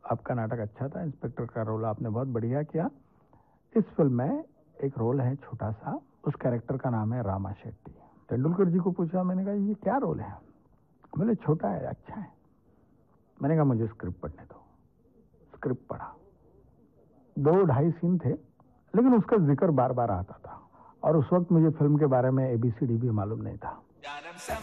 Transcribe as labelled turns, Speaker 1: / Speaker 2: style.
Speaker 1: आपका नाटक अच्छा था, इंस्पेक्टर का रोल आपने बहुत बढ़िया किया। इस फिल्म में एक रोल है छोटा सा, उस कैरेक्टर का नाम है रामा शेट्टी। तेंदुलकर जी को पूछा, मैंने कहा ये क्या रोल है? बोले छोटा है, अच्छा है। मैंने कहा मुझे स्क्रिप्ट पढ़ने दो। स्क्रिप्ट पढ़ा, 2-2.5 सीन थे, लेकिन उसका जिक्र बार बार आता था, और उस वक्त मुझे फिल्म के बारे में ABCD भी मालूम नहीं था।